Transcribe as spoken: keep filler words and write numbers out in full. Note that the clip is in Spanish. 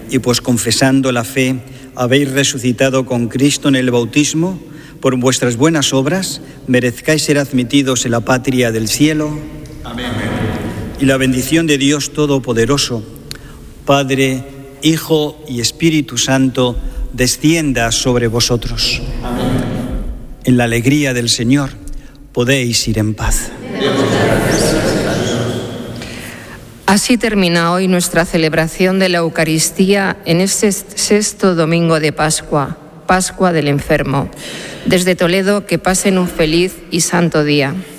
y pues confesando la fe habéis resucitado con Cristo en el bautismo, por vuestras buenas obras merezcáis ser admitidos en la patria del cielo. Amén. Y la bendición de Dios Todopoderoso, Padre, Hijo y Espíritu Santo, descienda sobre vosotros. Amén. En la alegría del Señor podéis ir en paz. Así termina hoy nuestra celebración de la Eucaristía en este sexto domingo de Pascua, Pascua del Enfermo. Desde Toledo, que pasen un feliz y santo día.